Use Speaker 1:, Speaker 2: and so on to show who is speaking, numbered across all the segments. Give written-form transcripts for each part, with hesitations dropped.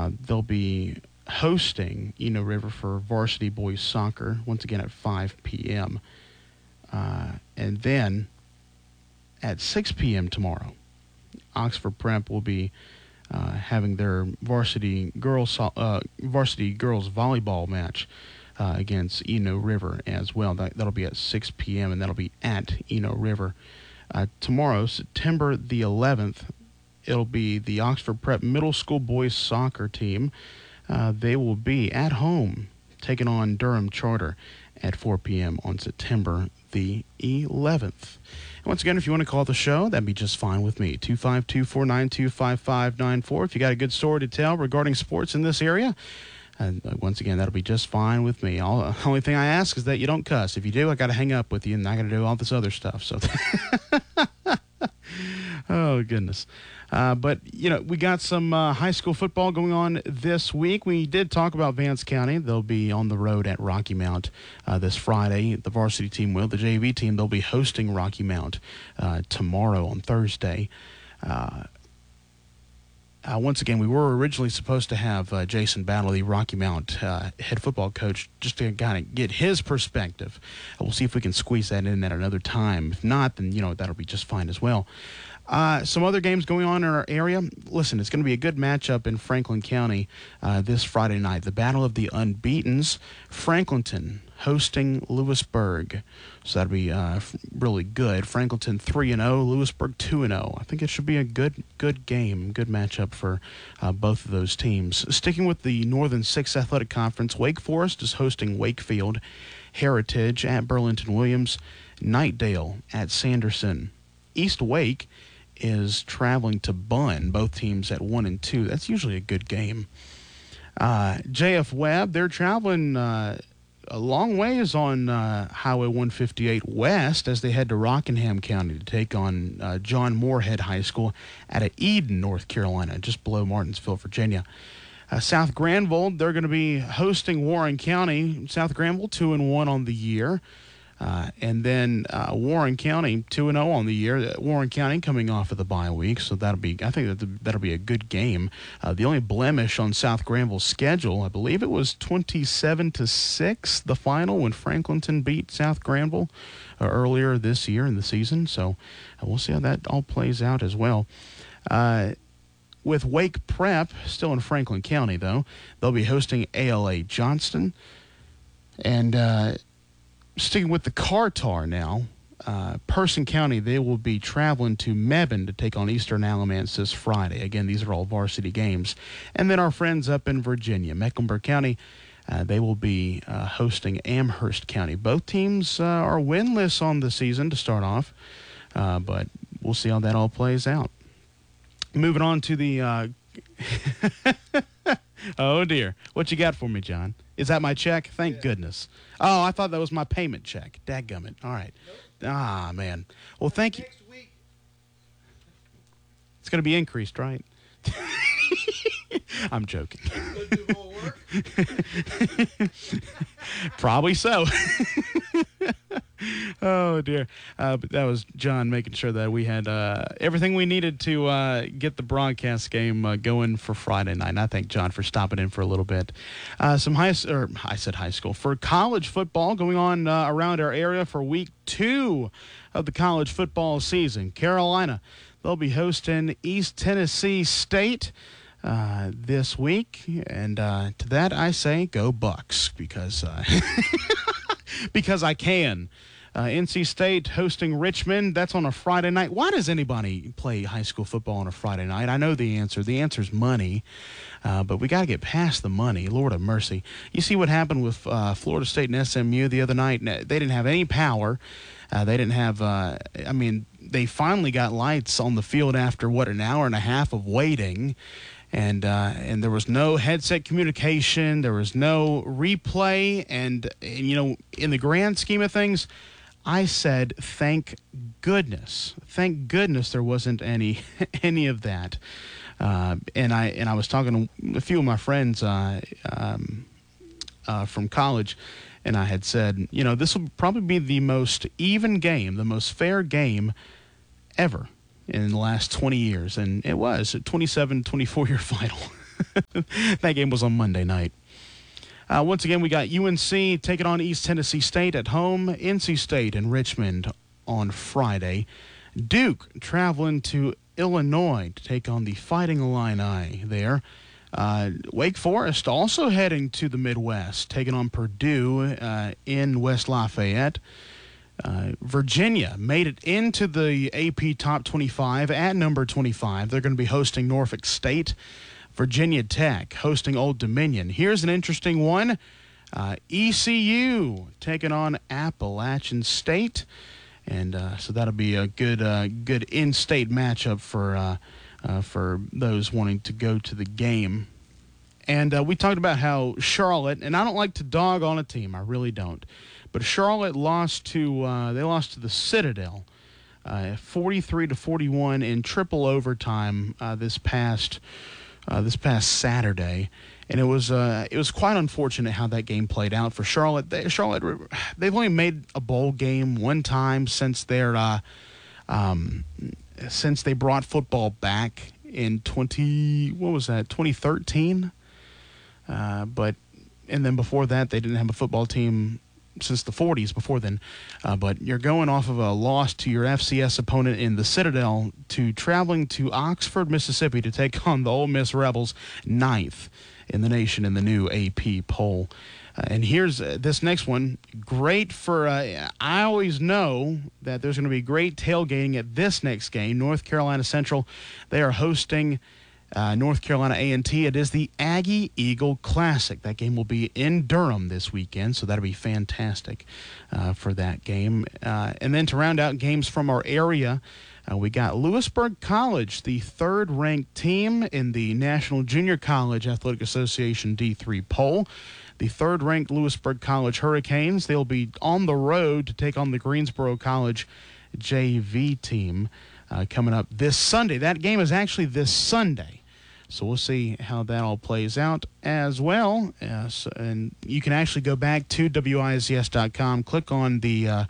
Speaker 1: They'll be hosting Eno River for varsity boys soccer, once again at 5 p.m. And then at 6 p.m. tomorrow, Oxford Prep will be having their varsity girls volleyball match against Eno River as well. That'll be at 6 p.m. and that'll be at Eno River. Tomorrow, September the 11th, it'll be the Oxford Prep Middle School boys soccer team. They will be at home taking on Durham Charter at 4 p.m. on September the 11th. And once again, if you want to call the show, that'd be just fine with me. 252-492-5594. If you got a good story to tell regarding sports in this area, once again, that'll be just fine with me. The only thing I ask is that you don't cuss. If you do, I got to hang up with you, and I got to do all this other stuff. So, oh goodness. But, we got some high school football going on this week. We did talk about Vance County. They'll be on the road at Rocky Mount this Friday. The varsity team will. The JV team, they'll be hosting Rocky Mount tomorrow on Thursday. Once again, we were originally supposed to have Jason Battle, the Rocky Mount head football coach, just to kind of get his perspective. We'll see if we can squeeze that in at another time. If not, then, that'll be just fine as well. Some other games going on in our area. Listen, it's going to be a good matchup in Franklin County this Friday night. The Battle of the Unbeatens. Franklinton hosting Lewisburg. So that'll be really good. Franklinton 3-0, Lewisburg 2-0. I think it should be a good game, good matchup for both of those teams. Sticking with the Northern Six Athletic Conference, Wake Forest is hosting Wakefield. Heritage at Burlington Williams. Knightdale at Sanderson. East Wake is traveling to Bunn, both teams at 1 and 2. That's usually a good game. JF Webb, they're traveling a long ways on Highway 158 West as they head to Rockingham County to take on John Moorhead High School at Eden, North Carolina, just below Martinsville, Virginia. South Granville, they're going to be hosting Warren County. South Granville 2-1 on the year. And then Warren County 2-0 on the year. Warren County coming off of the bye week, so I think that'll be a good game. The only blemish on South Granville's schedule, I believe it was 27-6, the final when Franklinton beat South Granville earlier this year in the season. So we'll see how that all plays out as well. With Wake Prep still in Franklin County, though, they'll be hosting ALA Johnston, and sticking with the Cartar now, Person County, they will be traveling to Mebane to take on Eastern Alamance this Friday. Again, these are all varsity games. And then our friends up in Virginia, Mecklenburg County, they will be hosting Amherst County. Both teams are winless on the season to start off, but we'll see how that all plays out. Moving on to the oh, dear. What you got for me, John? Is that my check? Thank goodness. Oh, I thought that was my payment check. Dadgummit. All right. Nope. Ah, man. Well, thank you.
Speaker 2: Next week.
Speaker 1: It's going to be increased, right? I'm joking.
Speaker 2: Do more work?
Speaker 1: Probably so. Oh, dear. But that was John making sure that we had everything we needed to get the broadcast game going for Friday night. And I thank John for stopping in for a little bit. I said high school. For college football going on around our area for week 2 of the college football season. Carolina, they'll be hosting East Tennessee State this week. And to that I say go Bucks because because I can. NC State hosting Richmond. That's on a Friday night. Why does anybody play high school football on a Friday night? I know the answer. The answer is money, but we got to get past the money. Lord have mercy. You see what happened with Florida State and SMU the other night? They didn't have any power. They didn't have they finally got lights on the field after, an hour and a half of waiting. And there was no headset communication. There was no replay. And in the grand scheme of things, I said, thank goodness there wasn't any of that. And I was talking to a few of my friends from college, and I had said, this will probably be the most even game, the most fair game ever in the last 20 years. And it was a 27-24 year final. That game was on Monday night. Once again, we got UNC taking on East Tennessee State at home, NC State and Richmond on Friday. Duke traveling to Illinois to take on the Fighting Illini there. Wake Forest also heading to the Midwest, taking on Purdue in West Lafayette. Virginia made it into the AP Top 25 at number 25. They're going to be hosting Norfolk State. Virginia Tech hosting Old Dominion. Here's an interesting one. ECU taking on Appalachian State. And so that'll be a good in-state matchup for those wanting to go to the game. And we talked about how Charlotte, and I don't like to dog on a team, I really don't, but Charlotte lost to the Citadel, 43-41 in triple overtime this past Saturday. And it was quite unfortunate how that game played out for Charlotte. They've only made a bowl game one time since they brought football back in 2013. And then before that, they didn't have a football team since the 40s before then. But you're going off of a loss to your FCS opponent in the Citadel to traveling to Oxford, Mississippi to take on the Ole Miss Rebels, 9th in the nation in the new AP poll. And here's this next one. Great for, I always know that there's going to be great tailgating at this next game. North Carolina Central, they are hosting North Carolina A&T. It is the Aggie Eagle Classic. That game will be in Durham this weekend, so that'll be fantastic for that game. And then to round out games from our area, we got Lewisburg College, the third-ranked team in the National Junior College Athletic Association D3 poll. The third-ranked Lewisburg College Hurricanes, they'll be on the road to take on the Greensboro College JV team coming up this Sunday. That game is actually this Sunday, so we'll see how that all plays out as well. And you can actually go back to WISCS.com, click on the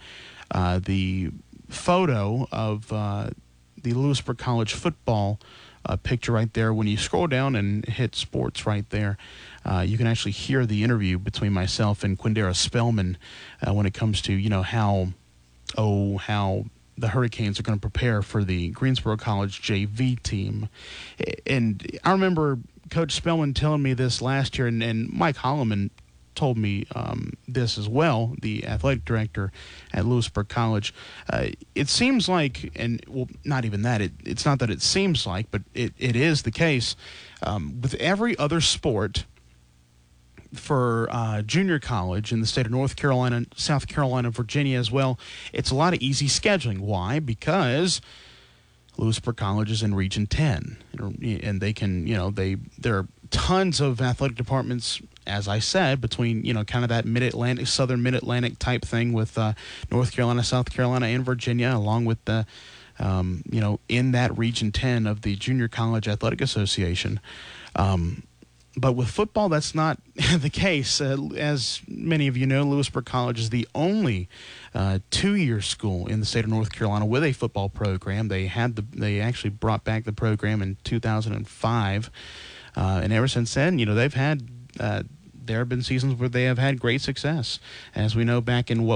Speaker 1: photo of the Lewisburg College football picture right there. When you scroll down and hit sports right there, you can actually hear the interview between myself and Quindara Spellman when it comes to, how the Hurricanes are going to prepare for the Greensboro College JV team. And I remember Coach Spellman telling me this last year, and Mike Holloman told me this as well, the athletic director at Lewisburg College. It seems like, and well, not even that, it's not that it seems like, but it is the case with every other sport for junior college in the state of North Carolina, South Carolina, Virginia as well. It's a lot of easy scheduling. Why? Because Lewisburg College is in Region 10, and they can, there are tons of athletic departments, as I said, between, kind of that mid-Atlantic, southern mid-Atlantic type thing with North Carolina, South Carolina, and Virginia, along with the, in that Region 10 of the Junior College Athletic Association. But with football, that's not the case. As many of you know, Lewisburg College is the only two-year school in the state of North Carolina with a football program. They actually brought back the program in 2005, and ever since then, they've had. There have been seasons where they have had great success, as we know. Back in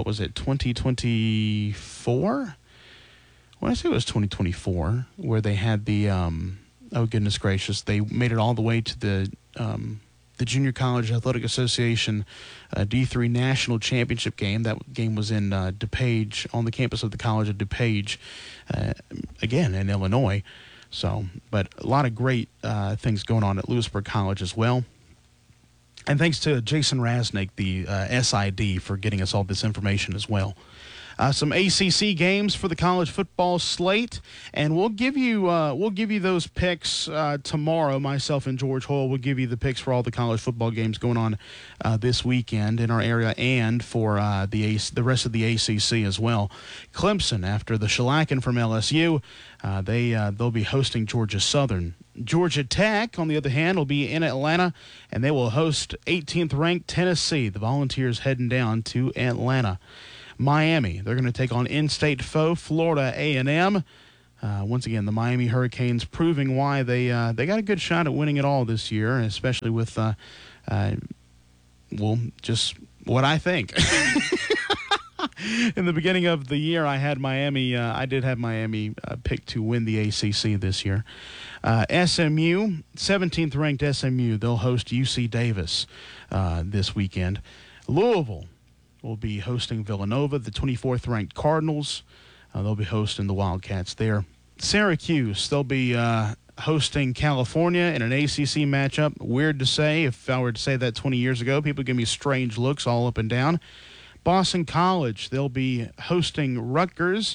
Speaker 1: 2024. When I say it was 2024, where they had the oh goodness gracious, they made it all the way to the Junior College Athletic Association D3 National Championship game. That game was in DuPage, on the campus of the College of DuPage, again in Illinois. So, but a lot of great things going on at Lewisburg College as well. And thanks to Jason Rasnick, the SID, for getting us all this information as well. Some ACC games for the college football slate, and we'll give you those picks tomorrow. Myself and George Hoyle will give you the picks for all the college football games going on this weekend in our area, and for the rest of the ACC as well. Clemson, after the shellacking from LSU, they'll be hosting Georgia Southern. Georgia Tech, on the other hand, will be in Atlanta, and they will host 18th-ranked Tennessee. The Volunteers heading down to Atlanta. Miami, they're going to take on in-state foe Florida A&M. Once again, the Miami Hurricanes proving why they got a good shot at winning it all this year, especially with, just what I think. In the beginning of the year, I had Miami. I did have Miami picked to win the ACC this year. SMU, 17th ranked SMU, they'll host UC Davis this weekend. Louisville will be hosting Villanova, the 24th ranked Cardinals. They'll be hosting the Wildcats there. Syracuse, they'll be hosting California in an ACC matchup. Weird to say. If I were to say that 20 years ago, people give me strange looks all up and down. Boston College, they'll be hosting Rutgers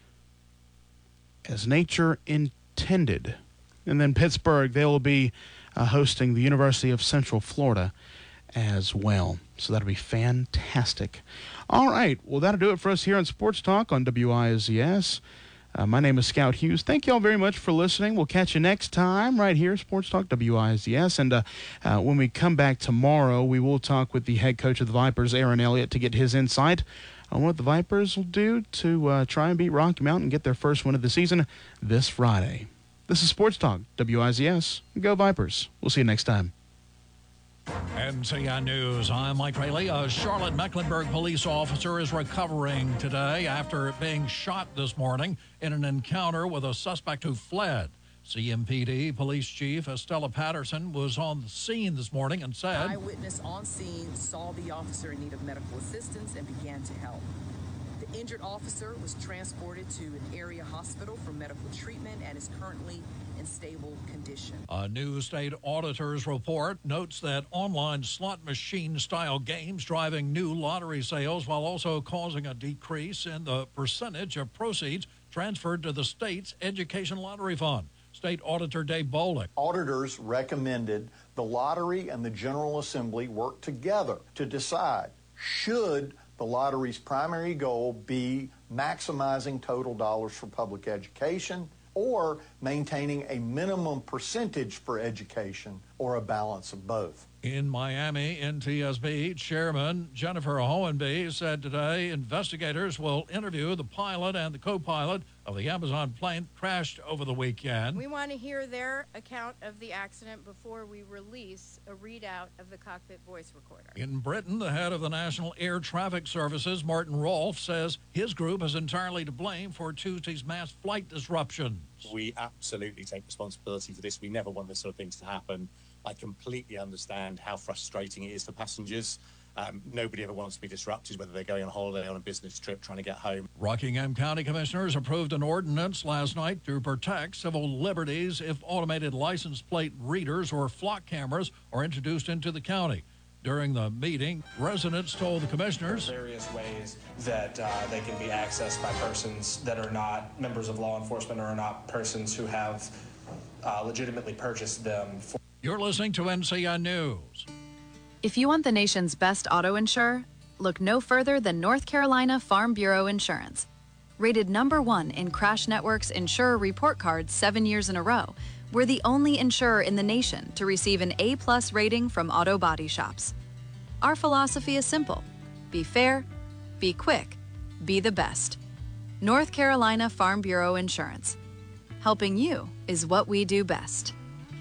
Speaker 1: as nature intended. And then Pittsburgh, they will be hosting the University of Central Florida as well. So that'll be fantastic. All right, well, that'll do it for us here on Sports Talk on WIZS. My name is Scout Hughes. Thank you all very much for listening. We'll catch you next time right here, Sports Talk WIZS. And when we come back tomorrow, we will talk with the head coach of the Vipers, Aaron Elliott, to get his insight on what the Vipers will do to try and beat Rocky Mountain and get their first win of the season this Friday. This is Sports Talk WIZS. Go Vipers. We'll see you next time.
Speaker 2: NCN News, I'm Mike Rayleigh. A Charlotte Mecklenburg police officer is recovering today after being shot this morning in an encounter with a suspect who fled. CMPD Police Chief Estella Patterson was on the scene this morning and said,
Speaker 3: "Eyewitness on scene saw the officer in need of medical assistance and began to help. The injured officer was transported to an area hospital for medical treatment and is currently in stable condition."
Speaker 2: A new state auditor's report notes that online slot machine-style games driving new lottery sales while also causing a decrease in the percentage of proceeds transferred to the state's education lottery fund. State Auditor Dave Bolick.
Speaker 4: Auditors recommended the lottery and the General Assembly work together to decide should the lottery's primary goal be maximizing total dollars for public education or maintaining a minimum percentage for education, or a balance of both.
Speaker 2: In Miami, NTSB Chairman Jennifer Hohenby said today investigators will interview the pilot and the co-pilot of the Amazon plane crashed over the weekend.
Speaker 5: We want to hear their account of the accident before we release a readout of the cockpit voice recorder.
Speaker 2: In Britain, the head of the National Air Traffic Services, Martin Rolfe, says his group is entirely to blame for Tuesday's mass flight disruptions.
Speaker 6: We absolutely take responsibility for this. We never want this sort of thing to happen. I completely understand how frustrating it is for passengers. Nobody ever wants to be disrupted, whether they're going on holiday, on a business trip, trying to get home.
Speaker 2: Rockingham County Commissioners approved an ordinance last night to protect civil liberties if automated license plate readers or flock cameras are introduced into the county. During the meeting, residents told the commissioners
Speaker 7: various ways that they can be accessed by persons that are not members of law enforcement or are not persons who have legitimately purchased them.
Speaker 2: You're listening to NCN News.
Speaker 8: If you want the nation's best auto insurer, look no further than North Carolina Farm Bureau Insurance. Rated #1 in Crash Network's Insurer Report Card 7 years in a row, we're the only insurer in the nation to receive an A+ rating from auto body shops. Our philosophy is simple: be fair, be quick, be the best. North Carolina Farm Bureau Insurance. Helping you is what we do best.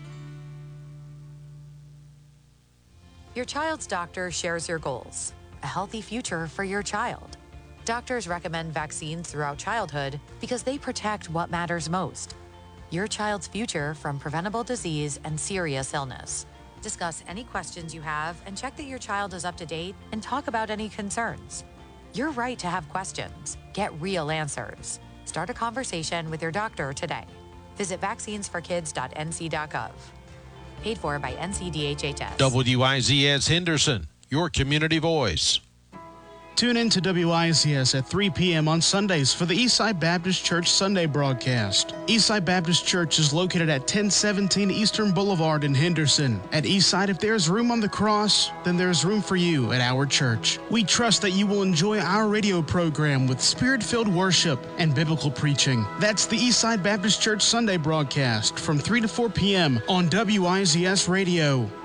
Speaker 9: Your child's doctor shares your goals, a healthy future for your child. Doctors recommend vaccines throughout childhood because they protect what matters most: your child's future from preventable disease and serious illness. Discuss any questions you have and check that your child is up to date and talk about any concerns. You're right to have questions. Get real answers. Start a conversation with your doctor today. Visit vaccinesforkids.nc.gov. Paid for by NCDHHS.
Speaker 10: WIZS Henderson, your community voice.
Speaker 1: Tune in to WIZS at 3 p.m. on Sundays for the Eastside Baptist Church Sunday broadcast. Eastside Baptist Church is located at 1017 Eastern Boulevard in Henderson. At Eastside, if there's room on the cross, then there's room for you at our church. We trust that you will enjoy our radio program with spirit-filled worship and biblical preaching. That's the Eastside Baptist Church Sunday broadcast from 3 to 4 p.m. on WIZS Radio.